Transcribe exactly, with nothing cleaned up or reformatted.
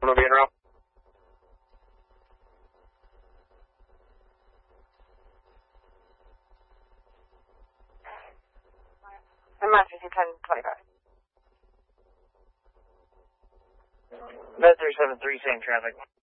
will be en route. I'm Master ten twenty-five. Med three seven three, same traffic.